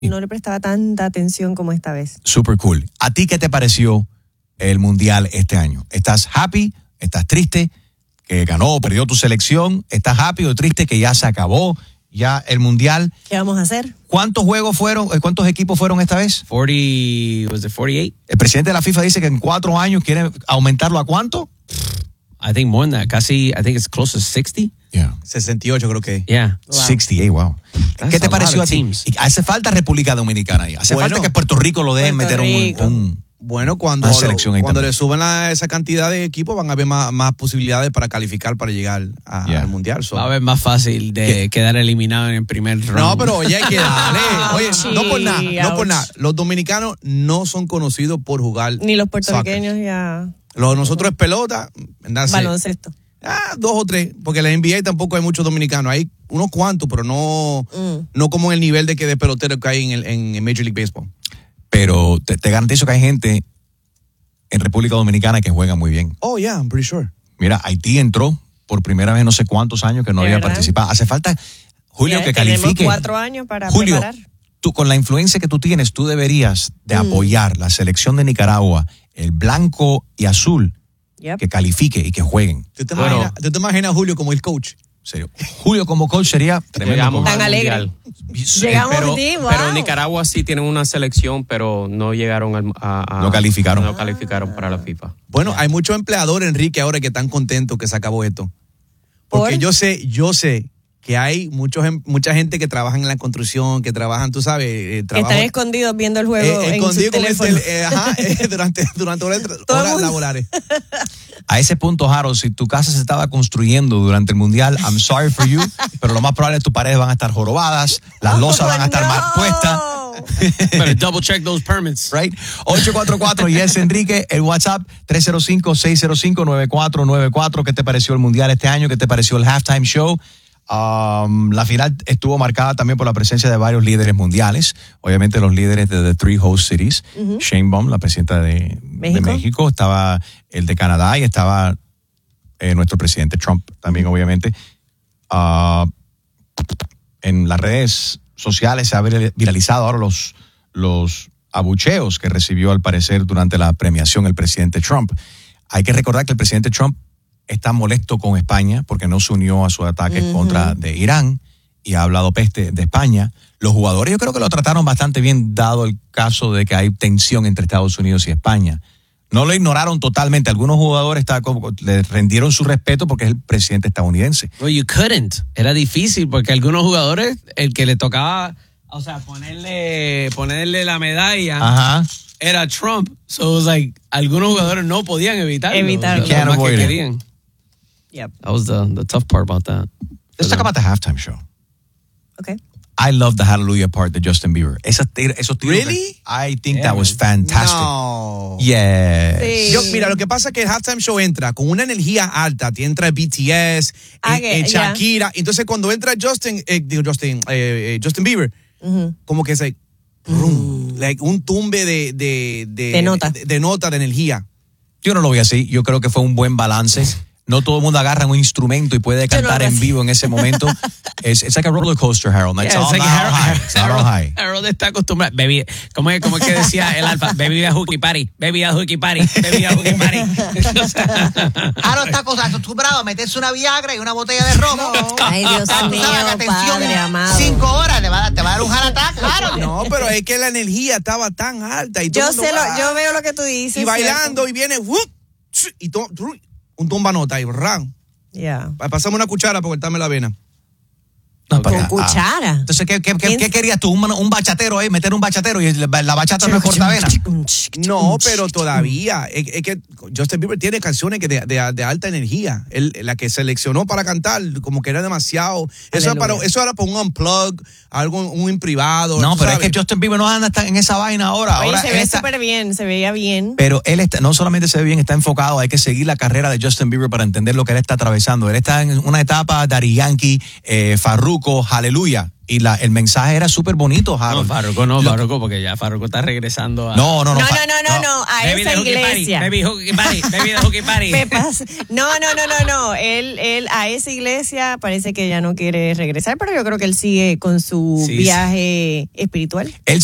no le prestaba tanta atención como esta vez. Super cool. ¿A ti qué te pareció el Mundial este año? ¿Estás happy? ¿Estás triste? ¿Que ganó o perdió tu selección? ¿Estás happy o triste que ya se acabó ya el Mundial? ¿Qué vamos a hacer? ¿Cuántos juegos fueron? ¿Cuántos equipos fueron esta vez? 48? El presidente de la FIFA dice que en 4 años quiere aumentarlo ¿a cuánto? I think more than that. Casi, I think it's close to 60. Yeah. 68 creo que. Yeah. Wow. 68, wow. ¿Qué te pareció a ti? Y hace falta República Dominicana ahí. Hace falta que Puerto Rico lo dejen meter un bueno, cuando le suban esa cantidad de equipos van a haber más posibilidades para calificar para llegar al Mundial. Va a haber más fácil de quedar eliminado en el primer round. No, pero oye, hay que darle. Oye, no por nada. Los dominicanos no son conocidos por jugar ni los puertorriqueños soccer. Ya. Nosotros es pelota. Baloncesto. 2 o 3, porque en la NBA tampoco hay muchos dominicanos. Hay unos cuantos, pero no como en el nivel de pelotero que hay en Major League Baseball. Pero te garantizo que hay gente en República Dominicana que juega muy bien. Oh, yeah, I'm pretty sure. Mira, Haití entró por primera vez en no sé cuántos años que no había participado. Hace falta, Julio, que califique. Tenemos 4 años para Julio, preparar. Tú, con la influencia que tú tienes, tú deberías de apoyar la selección de Nicaragua, el blanco y azul, que califique y que jueguen. ¿Tú te imaginas a Julio como el coach? Serio. Julio como coach sería tremendo. Tan alegre. Llegamos pero Nicaragua sí tienen una selección, pero no llegaron no calificaron. No calificaron para la FIFA. Bueno, hay muchos empleadores, Enrique, ahora que están contentos que se acabó esto. Porque yo sé que hay mucha gente que trabaja en la construcción, que trabajan, tú sabes, están escondidos viendo el juego en su teléfono. Durante horas laborales. A ese punto, Harold, si tu casa se estaba construyendo durante el Mundial, I'm sorry for you, pero lo más probable es que tus paredes van a estar jorobadas, las losas van a estar mal puestas. Pero double check those permits. Right? 844 Yes Enrique, el WhatsApp 305-605-9494. ¿Qué te pareció el Mundial este año? ¿Qué te pareció el halftime show? La final estuvo marcada también por la presencia de varios líderes mundiales, obviamente los líderes de The Three Host Cities, Sheinbaum, la presidenta de México, estaba el de Canadá y estaba nuestro presidente Trump también, obviamente. En las redes sociales se ha viralizado ahora los abucheos que recibió al parecer durante la premiación el presidente Trump. Hay que recordar que el presidente Trump está molesto con España porque no se unió a su ataque contra de Irán y ha hablado peste de España. Los jugadores yo creo que lo trataron bastante bien dado el caso de que hay tensión entre Estados Unidos y España. No lo ignoraron totalmente. Algunos jugadores le rendieron su respeto porque es el presidente estadounidense. Well, you couldn't. Era difícil porque algunos jugadores, el que le tocaba, o sea, ponerle la medalla era Trump. So it was like, algunos jugadores no podían evitarlo. You can't avoid it. Querían. Yep. That was the tough part about that. Let's talk about the halftime show. Okay. I love the Hallelujah part de Justin Bieber. Esos tiros. Really? I think that was fantastic. No. Yes. Sí. Mira, lo que pasa es que el halftime show entra con una energía alta. Entra BTS, Shakira. Entonces, cuando entra Justin Bieber, como que se like un tumbe de nota de energía. Yo no lo voy así. Yo creo que fue un buen balance. No todo el mundo agarra un instrumento y puede cantar en vivo en ese momento. It's like a roller coaster, Harold. It's all high. Harold está acostumbrado. Baby, ¿cómo es que decía el Alfa? Baby a hooky party. Baby a hooky party. Baby a hooky party. Harold está acostumbrado a meterse una Viagra y una botella de romo. Ay, Dios mío, padre amado. 5 horas te va a dar un heart attack, Harold. No, pero es que la energía estaba tan alta. Y yo veo lo que tú dices. Y bailando, y viene, y todo, un tumbanota y ram. Yeah. Pasame una cuchara porque cortarme la vena. No, con cuchara. Entonces, ¿qué querías tú? ¿Un bachatero ahí? ¿Meter un bachatero y la bachata no es cortavena? No, pero todavía. Es que Justin Bieber tiene canciones de alta energía. La que seleccionó para cantar, como que era demasiado. Eso era para un unplug, algo en privado. No, pero ¿sabes? Es que Justin Bieber no anda en esa vaina ahora. Oye, ahora se ve súper bien, se veía bien. Pero él no solamente se ve bien, está enfocado. Hay que seguir la carrera de Justin Bieber para entender lo que él está atravesando. Él está en una etapa Daddy Yankee, Farruko, Hallelujah. y el mensaje era súper bonito, Harold. Farruko, porque ya Farruko está regresando a... No, a esa iglesia. Baby hooky party. No. Él a esa iglesia parece que ya no quiere regresar, pero yo creo que él sigue con su viaje espiritual. Él